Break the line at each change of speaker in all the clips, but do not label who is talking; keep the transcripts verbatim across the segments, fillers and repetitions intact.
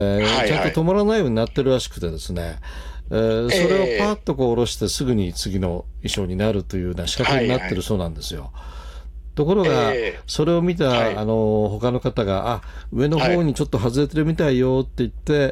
えー
はいはい、
ちゃんと止まらないようになってるらしくてですね、えーそれをパッとこう下ろしてすぐに次の衣装になるというような仕掛けになってるそうなんですよ。はいはい、ところが、
えー、
それを見た、
はい、
あの他の方が、あ、上の方にちょっと外れてるみたいよって言って、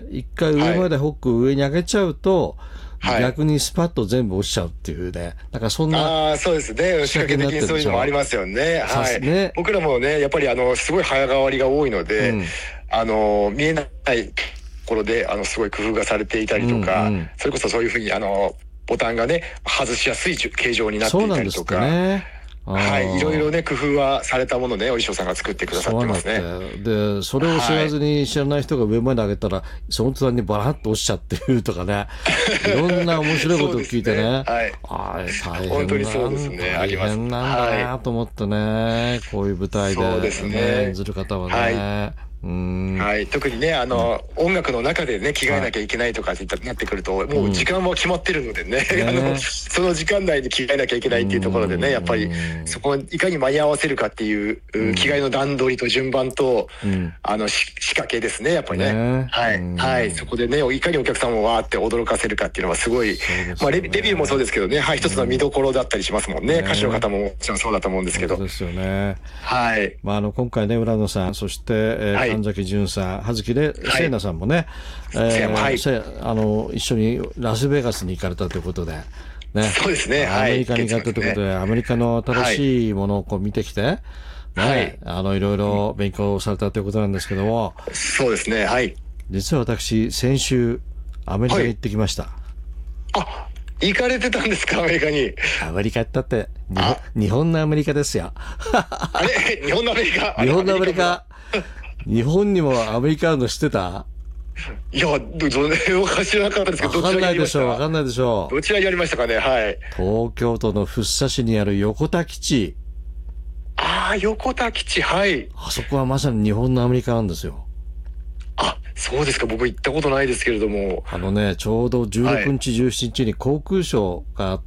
一回上までホック上に上げちゃうと、はい、逆にスパッと全部落ちちゃうっていうね。だからそんな。
ああ、そうですね。仕掛け的にそういうのもありますよね。はい。ね、僕らもね、やっぱりあの、すごい早変わりが多いので、うん、あの、見えないところで、あの、すごい工夫がされていたりとか、うんうん、それこそそういうふうに、あの、ボタンがね、外しやすい形状になっていたりとか。そうなんですね。はい、いろいろね工夫はされたものね、お衣装さんが作ってくださってますね。
そうで、それを知らずに知らない人が上まで上げたら、はい、その途端にバラッと落ちちゃってるとかね、いろんな面白いことを聞いてね、ね、はい、ああ大変な、
本当にそうですね、
大変なんだなと思ってね、はい、こういう舞台で、ね、そうですね、演ずる方はね。はい、うーん、
はい、特にね、あの、うん、音楽の中でね、着替えなきゃいけないとかってなってくると、はい、もう時間は決まってるのでね、うん、あの、その時間内に着替えなきゃいけないっていうところでね、やっぱり、そこをいかに間に合わせるかっていう、うん、着替えの段取りと順番と、うん、あの、仕掛けですね、やっぱりね。ね、はい、うん、はい、そこでね、いかにお客さんをわーって驚かせるかっていうのはすごい、ね、まあレ、レビューもそうですけどね、はい、一つの見どころだったりしますもんね。ね、歌手の方ももちろんそうだと思うんですけど。
そうですよね。
はい。
まあ、あの、今回ね、浦野さん、そして、えー、はい、神崎淳さん、葉月で、聖奈さんもね、はい、えーはい、あの一緒にラスベガスに行かれたということで、
ね、そうですね、
アメリカに行かれたということで、はい、アメリカの新しいものをこう見てきて、ね、はい、あのいろいろ勉強されたということなんですけども、
そうですね、はい。
実は私、先週、アメリカに行ってきました。はい、
あ、行かれてたんですか、アメリカに。
アメリカ行ったって、日本、日本のアメリカですよ。
あれ日本のアメリカ
日本のアメリカ。日本にもアメリカあるの知ってた？
いや、ど、どれをか知らなかったですけど、
わかんないでしょう、わかんないでしょう。
どちらにありましたかね、はい。
東京都の福生市にある横田基地。
ああ、横田基地、はい。
あそこはまさに日本のアメリカなんですよ。
あ、そうですか、僕行ったことないですけれども。
あのね、ちょうどじゅうろくにち、はい、じゅうしちにちに航空ショーがあって、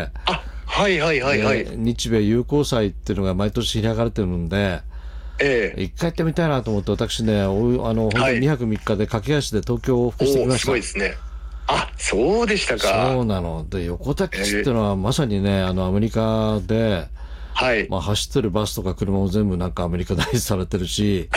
あ、はいはいはいはい。
日米友好祭っていうのが毎年開かれてるんで、ええ、一回行ってみたいなと思って、私ね、あの、本当ににはくみっかで駆け足で東京を往復してきました。
すごいですね。あ、そうでしたか。
そうなの。で、横田基地っていうのはまさにね、あの、アメリカで、はい。まあ、走ってるバスとか車も全部なんかアメリカ大事されてるし、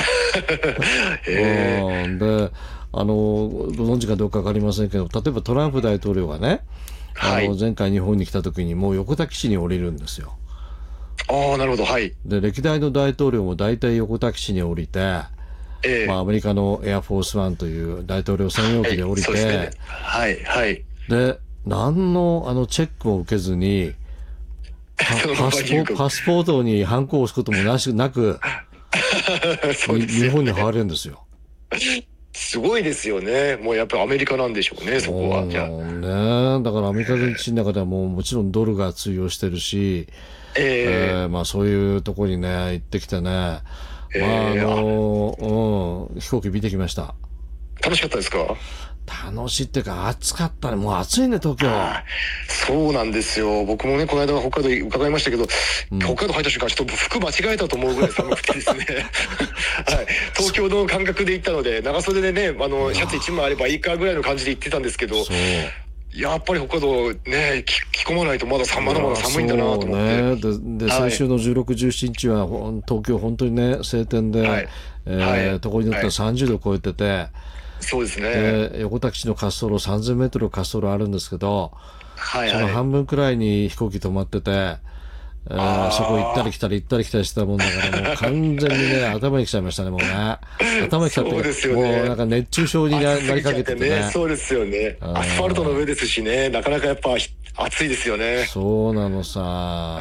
うん、で、あの、ご存知かどうかわかりませんけど、例えばトランプ大統領がね、はい、あの、前回日本に来た時にもう横田基地に降りるんですよ。
ああ、なるほど、はい。
で、歴代の大統領も大体横田基地に降りて、ええ、まあ、アメリカのエアフォースワンという大統領専用機で降りて、はい、そうですね、
はい、はい。
で、何の、あの、チェックも受けずに、パスポ、パスポートにハンコを押すこともなし、なく、そうですよね、日本に入れるんですよ。
すごいですよね。もうやっぱりアメリカなんでしょうね、そこは。じゃあ
ね、だからアメリカの基地の中ではもうもちろんドルが通用してるし、えーえー、まあそういうところにね、行ってきてね、えー、まああの、うん、飛行機見てきました。
楽しかったですか？
楽しいっていうか暑かったね。もう暑いね、東京。
そうなんですよ。僕もね、この間北海道伺いましたけど、うん、北海道入った瞬間、ちょっと服間違えたと思うぐらい寒くてですね。はい。東京の感覚で行ったので、長袖でね、あの、シャツ一枚あればいいかぐらいの感じで行ってたんですけど、やっぱり北海道ね、着込まないとまだまだまだ寒いんだなと思って。
ね、で、で、はい、先週のじゅうろく、じゅうしちにちは、東京本当にね、晴天で、はい、えーはい、ところによってはさんじゅうど超えてて、はい、
そうですね。
で、横田基地の滑走路さんぜんメートル滑走路あるんですけど、
はいはい、
その半分くらいに飛行機止まってて、えー、そこ行ったり来たり行ったり来たりしたもんだから、もう完全にね、頭に来ちゃいましたね、もうね。頭に来ちゃって、ね、もうなんか熱中症になりかけててね。
そうですよね。アスファルトの上ですしね、なかなかやっぱ暑いですよね。
そうなのさ。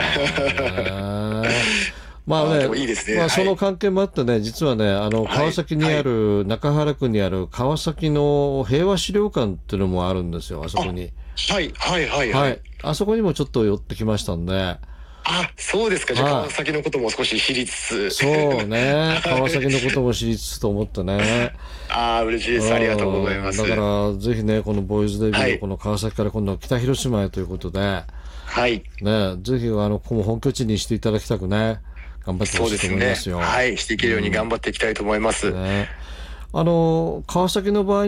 まあね、
いいですね、
まあその関係もあってね、実はね、あの、川崎にある、はい、中原区にある川崎の平和資料館っていうのもあるんですよ、あそこに。
はい、はい、はい、
はい。あそこにもちょっと寄ってきましたんで。
あ、そうですか。じゃあ川崎のことも少し知りつつ。
そうね。川崎のことも知りつつと思ってね。
ああ、嬉しいです。ありがとうございます。
だから、ぜひね、このボーイズデビューのこの川崎から今度は北広島へということで、はい。ね、ぜひ、あの、ここも本拠地にしていただきたくね。頑張ってほしいと思いますよ。
そうですね。はい。していけるように頑張っていきたいと思います。うん、ね、
あの川崎の場合